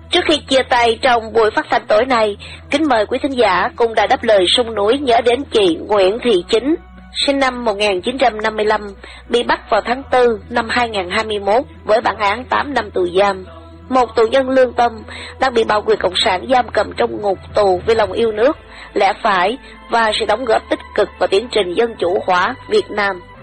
Trước khi chia tay trong buổi phát thanh tối nay, kính mời quý thính giả cùng Đài Đáp Lời Sông Núi nhớ đến chị Nguyễn Thị Chính, sinh năm 1955, bị bắt vào tháng 4 năm 2021 với bản án 8 năm tù giam. Một tù nhân lương tâm đang bị bạo quyền cộng sản giam cầm trong ngục tù vì lòng yêu nước, lẽ phải và sự đóng góp tích cực vào tiến trình dân chủ hóa Việt Nam.